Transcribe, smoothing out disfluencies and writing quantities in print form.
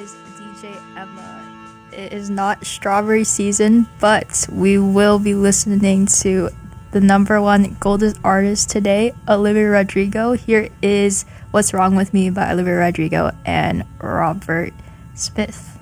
is DJ Emma. It is not strawberry season, but we will be listening to the number one golden artist today, Olivia Rodrigo. Here is What's Wrong With Me by Olivia Rodrigo and Robert Smith.